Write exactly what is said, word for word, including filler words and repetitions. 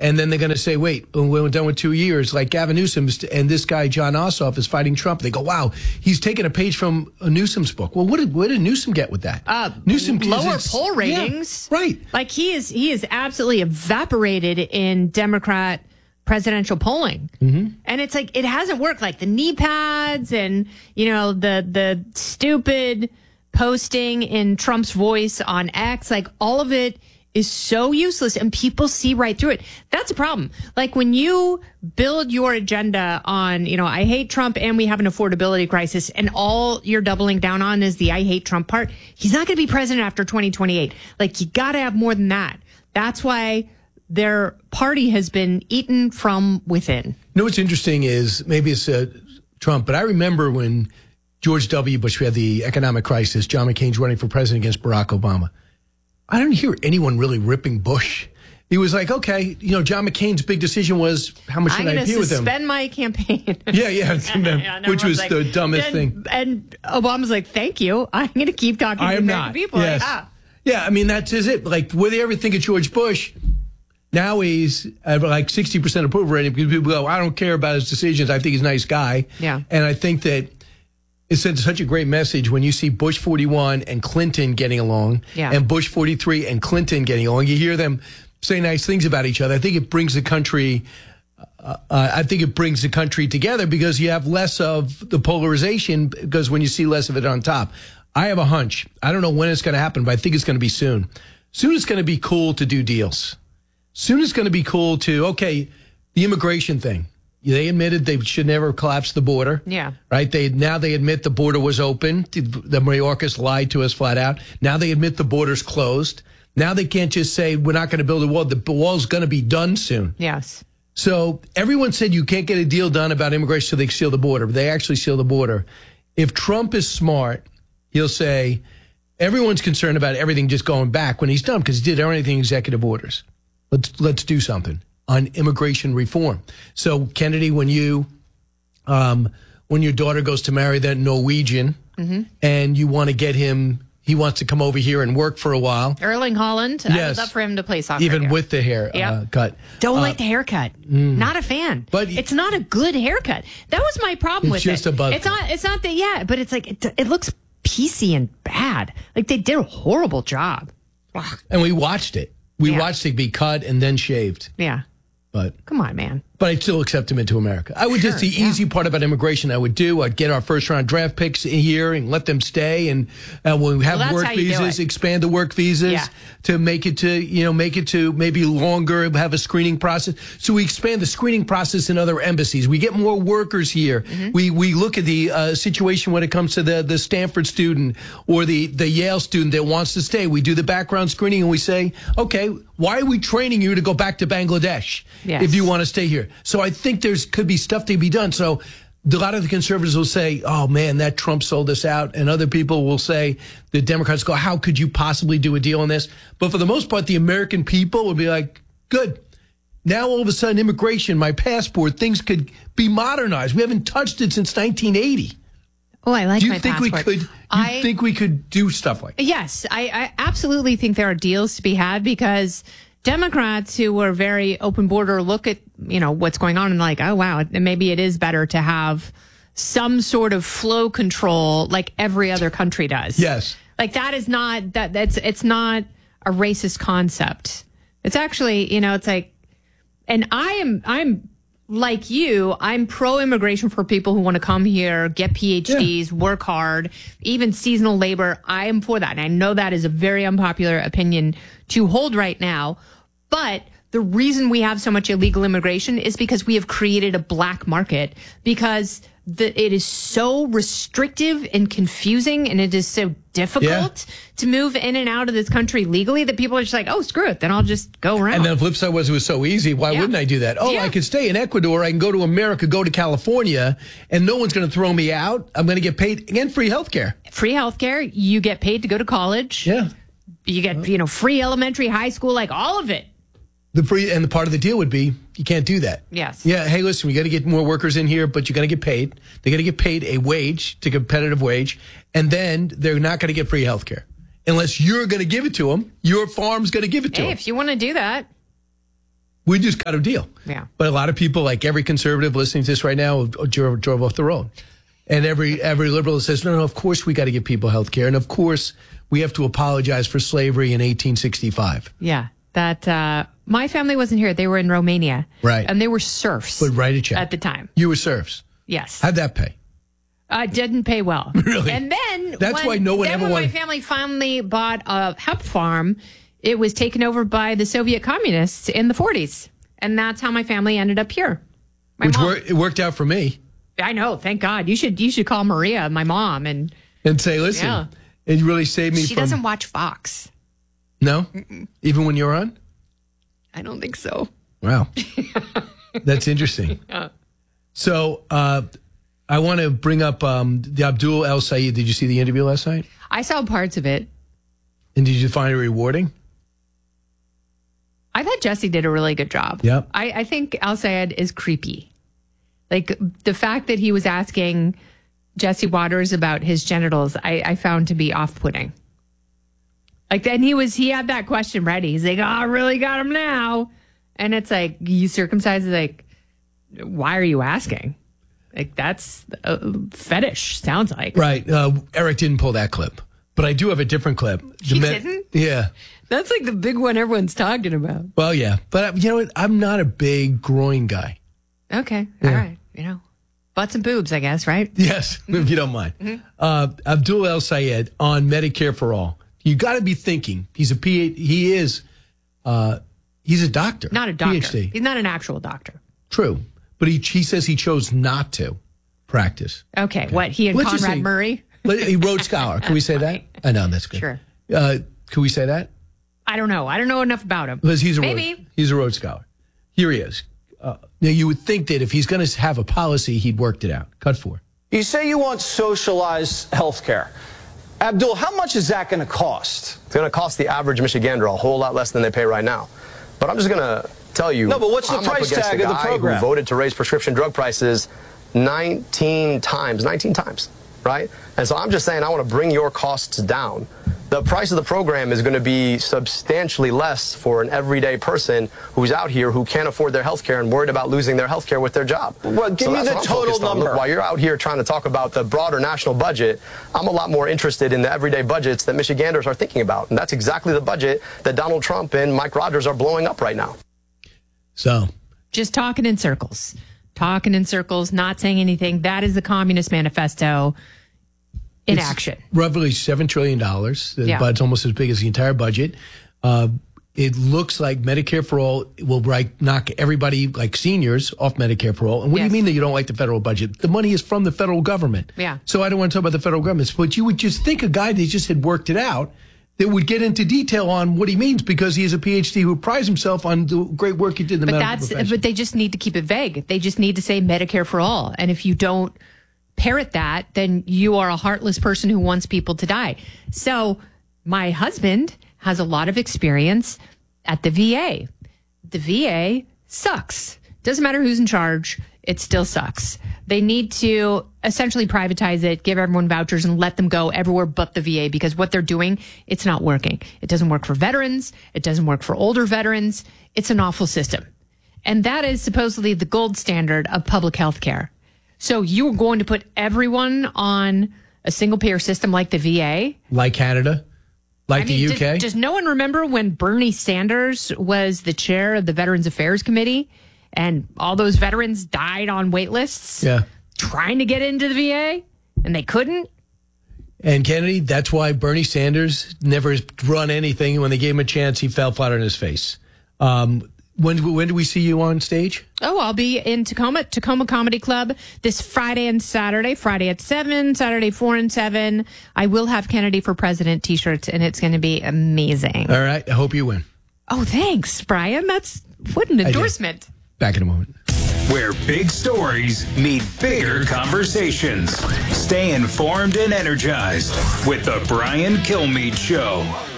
And then they're going to say, wait, we're done with two years, like Gavin Newsom and this guy, John Ossoff, is fighting Trump. They go, wow, he's taking a page from a Newsom's book. Well, what did, what did Newsom get with that? Uh, Newsom lower is, poll ratings. Yeah, right. Like he is, he is absolutely evaporated in Democrat presidential polling. Mm-hmm. And it's like, it hasn't worked. Like the knee pads and, you know, the, the stupid posting in Trump's voice on X, like all of it is so useless and people see right through it. That's a problem. Like when you build your agenda on, you know, I hate Trump and we have an affordability crisis and all you're doubling down on is the I hate Trump part, he's not going to be president after twenty twenty-eight. Like you got to have more than that. That's why their party has been eaten from within. You know what's interesting is maybe it's uh, Trump, but I remember when George W. Bush, we had the economic crisis, John McCain's running for president against Barack Obama. I don't hear anyone really ripping Bush. He was like, okay, you know, John McCain's big decision was how much should I pay with him? I'm going to suspend my campaign. yeah, yeah, yeah which was like, the dumbest and, thing. And Obama's like, thank you. I'm going to keep talking I to am American not. people. Yes. Like, ah. Yeah, I mean, that's is it. Like, what do you ever think of George Bush? Now he's at like sixty percent approval rating because people go, I don't care about his decisions. I think he's a nice guy. Yeah. And I think that it sends such a great message when you see Bush forty-one and Clinton getting along, yeah. and Bush forty-three and Clinton getting along. You hear them say nice things about each other. I think it brings the country. Uh, uh, I think it brings the country together because you have less of the polarization. Because when you see less of it on top, I have a hunch. I don't know when it's going to happen, but I think it's going to be soon. Soon it's going to be cool to do deals. Soon it's going to be cool to okay, the immigration thing. They admitted they should never collapse the border. Yeah. Right? They now they admit the border was open. The Mayorkas lied to us flat out. Now they admit the border's closed. Now they can't just say we're not going to build a wall. The wall's going to be done soon. Yes. So everyone said you can't get a deal done about immigration so they seal the border. But they actually seal the border. If Trump is smart, he'll say everyone's concerned about everything just going back when he's done because he did everything executive orders. Let's let's do something on immigration reform. So, Kennedy, when you, um, when your daughter goes to marry that Norwegian, mm-hmm. and you want to get him, he wants to come over here and work for a while. Erling Haaland, yes. I would love for him to play soccer. Even here. with the hair yep. uh, cut. Don't uh, like the haircut. Mm. Not a fan. But it's not a good haircut. That was my problem with it. It's just it. a buzz. It's not. It's not that. Yeah, but it's like it, it looks piecey and bad. Like they did a horrible job. And we watched it. We yeah. watched it be cut and then shaved. Yeah. But come on, man. But I'd still accept him into America. I would sure, just, the yeah. easy part about immigration I would do, I'd get our first round draft picks here and let them stay. And uh, when we have well, work visas, expand the work visas yeah. to make it to, you know, make it to maybe longer, have a screening process. So we expand the screening process in other embassies. We get more workers here. Mm-hmm. We we look at the uh, situation when it comes to the, the Stanford student or the, the Yale student that wants to stay. We do the background screening and we say, okay, why are we training you to go back to Bangladesh yes. if you want to stay here? So I think there's could be stuff to be done. So a lot of the conservatives will say, oh, man, that Trump sold us out. And other people will say, the Democrats go, how could you possibly do a deal on this? But for the most part, the American people will be like, good. Now, all of a sudden, immigration, my passport, things could be modernized. We haven't touched it since nineteen eighty. Oh, I like do you my think passport. we could? You I, think we could do stuff like that? Yes, I, I absolutely think there are deals to be had because Democrats who were very open border look at, you know, what's going on and like, oh, wow, maybe it is better to have some sort of flow control like every other country does. Yes. Like that is not that that's it's not a racist concept. It's actually, you know, it's like, and I am I'm like you, I'm pro-immigration for people who want to come here, get P H Ds, yeah. work hard, even seasonal labor. I am for that. And I know that is a very unpopular opinion to hold right now. But the reason we have so much illegal immigration is because we have created a black market because the, it is so restrictive and confusing and it is so difficult yeah. to move in and out of this country legally that people are just like, oh, screw it. Then I'll just go around. And then the flip side was it was so easy. Why yeah. wouldn't I do that? Oh, yeah. I could stay in Ecuador. I can go to America, go to California, and no one's going to throw me out. I'm going to get paid. Again, free health care. Free health care. You get paid to go to college. Yeah. You get, you know, free elementary, high school, like all of it. The free and the part of the deal would be you can't do that. Yes. Yeah. Hey, listen, we got to get more workers in here, but you're going to get paid. They got to get paid a wage, to competitive wage, and then they're not going to get free health care unless you're going to give it to them. Your farm's going to give it to hey, them. If you want to do that, We just got a deal. Yeah. But a lot of people, like every conservative listening to this right now, drove, drove off the road. And every every liberal says, no, no, of course we got to give people health care. And of course we have to apologize for slavery in eighteen sixty-five. Yeah. That, uh, my family wasn't here. They were in Romania. Right. And they were serfs. But write a check. At the time. You were serfs. Yes. How'd that pay? Uh, didn't pay well. Really? And then That's when, why no one then ever when wanted... my family finally bought a hemp farm, it was taken over by the Soviet communists in the forties. And that's how my family ended up here. My Which mom, wor- it worked out for me. I know, thank God. You should you should call Maria, my mom, and And say, listen, yeah. it really saved me she from... doesn't watch Fox. No? Mm-mm. Even when you're on? I don't think so. Wow. That's interesting. So uh, I want to bring up um, the Abdul El Sayed. Did you see the interview last night? I saw parts of it. And did you find it rewarding? I thought Jesse did a really good job. Yep. I, I think El Sayed is creepy. Like the fact that he was asking Jesse Waters about his genitals, I, I found to be off-putting. Like then he was, he had that question ready. He's like, oh, I really got him now. And it's like, you circumcised, like, why are you asking? Like that's a fetish, sounds like. Right. Uh, Eric didn't pull that clip, but I do have a different clip. He Men- didn't? Yeah. That's like the big one everyone's talking about. Well, yeah. But uh, you know what? I'm not a big groin guy. Okay. Yeah. All right. You know, butts and boobs, I guess, right? Yes, if you don't mind. Mm-hmm. Uh, Abdul El Sayed on Medicare for All. You got to be thinking he's a P H D. He is, uh, he's a doctor. Not a doctor. P H D. He's not an actual doctor. True. But he, he says he chose not to practice. Okay. okay. What? He and Let's just Conrad say- Murray? He Rhodes Scholar. Can we say that? I know, that's good. Sure. Uh, can we say that? I don't know. I don't know enough about him. Liz, he's a Maybe. Rhodes, he's a Rhodes Scholar. Here he is. Uh, now, you would think that if he's going to have a policy, he'd worked it out. Cut four. You say you want socialized health care. Abdul, how much is that going to cost? It's going to cost the average Michigander a whole lot less than they pay right now. But I'm just going to tell you. No, but what's the I'm price up against tag a of the guy program? Who voted to raise prescription drug prices nineteen times, nineteen times, right? And so I'm just saying I want to bring your costs down. The price of the program is going to be substantially less for an everyday person who's out here who can't afford their health care and worried about losing their health care with their job. Well, give so me that's the what I'm total focused on. number. Look, while you're out here trying to talk about the broader national budget, I'm a lot more interested in the everyday budgets that Michiganders are thinking about. And that's exactly the budget that Donald Trump and Mike Rogers are blowing up right now. So, Just talking in circles. Talking in circles, not saying anything. That is the Communist Manifesto in it's action. Roughly seven trillion dollars. The Yeah. budget's almost as big as the entire budget. Uh, it looks like Medicare for All will right, knock everybody, like seniors, off Medicare for All. And what Yes. do you mean that you don't like the federal budget? The money is from the federal government. Yeah. So I don't want to talk about the federal government. But you would just think a guy that just had worked it out that would get into detail on what he means because he has a P H D who prides himself on the great work he did in the But medical that's profession. but they just need to keep it vague. They just need to say Medicare for all. And if you don't parrot that, then you are a heartless person who wants people to die. So my husband has a lot of experience at the V A. The V A sucks. Doesn't matter who's in charge, it still sucks. They need to essentially privatize it, give everyone vouchers, and let them go everywhere but the V A because what they're doing, it's not working. It doesn't work for veterans. It doesn't work for older veterans. It's an awful system. And that is supposedly the gold standard of public health care. So you're going to put everyone on a single payer system like the V A? like Canada? Like I mean, the U does, K? does no one remember when Bernie Sanders was the chair of the Veterans Affairs Committee and all those veterans died on wait lists Yeah. trying to get into the V A and they couldn't? And Kennedy, that's why Bernie Sanders never run anything. When they gave him a chance, he fell flat on his face. Um, when when do we see you on stage? Oh, I'll be in Tacoma, Tacoma Comedy Club this Friday and Saturday. Friday at seven, Saturday four and seven. I will have Kennedy for President t-shirts, and it's going to be amazing. All right. I hope you win. Oh, thanks, Brian. That's what an endorsement. Back in a moment. Where big stories meet bigger conversations. Stay informed and energized with the Brian Kilmeade Show.